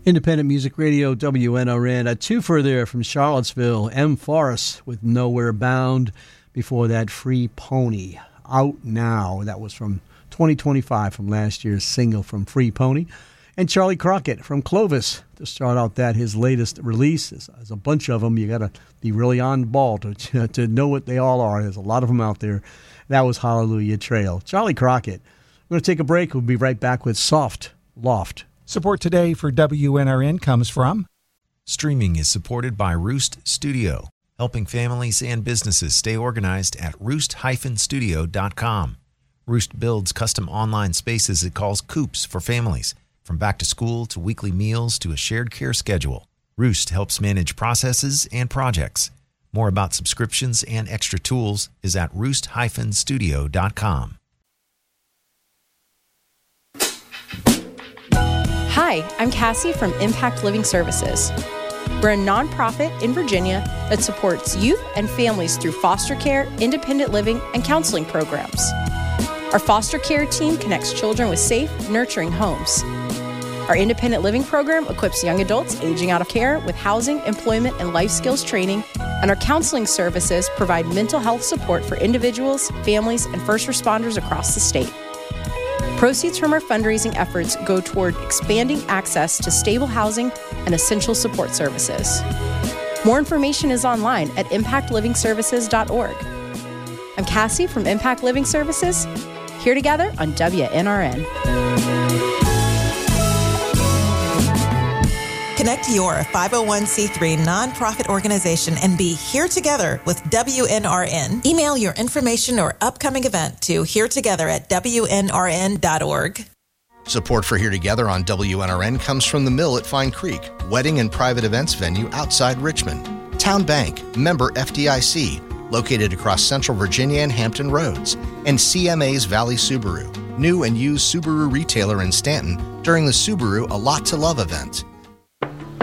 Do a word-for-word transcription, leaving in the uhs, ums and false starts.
Independent Music Radio, W N R N. A twofer there from Charlottesville, M. Forrest with Nowhere Bound. Before that, Free Pony, Out Now. That was from twenty twenty-five, from last year's single from Free Pony. And Charlie Crockett from Clovis to start out that, his latest release. There's a bunch of them. You got to be really on ball to, to know what they all are. There's a lot of them out there. That was Hallelujah Trail. Charlie Crockett. We're going to take a break. We'll be right back with Soft Loft. Support today for W N R N comes from... Streaming is supported by Roost Studio, helping families and businesses stay organized at roost dash studio dot com. Roost builds custom online spaces it calls Coops for families, from back to school to weekly meals to a shared care schedule. Roost helps manage processes and projects. More about subscriptions and extra tools is at roost dash studio dot com. Hi, I'm Cassie from Impact Living Services. We're a nonprofit in Virginia that supports youth and families through foster care, independent living, and counseling programs. Our foster care team connects children with safe, nurturing homes. Our independent living program equips young adults aging out of care with housing, employment, and life skills training, and our counseling services provide mental health support for individuals, families, and first responders across the state. Proceeds from our fundraising efforts go toward expanding access to stable housing and essential support services. More information is online at impact living services dot org. I'm Cassie from Impact Living Services, here together on W N R N. Connect your five oh one c three nonprofit organization and be here together with W N R N. Email your information or upcoming event to here together at W N R N dot org. Support for Here Together on W N R N comes from The Mill at Fine Creek, wedding and private events venue outside Richmond. Town Bank, member F D I C, located across Central Virginia and Hampton Roads. And C M A's Valley Subaru, new and used Subaru retailer in Stanton during the Subaru A Lot to Love event.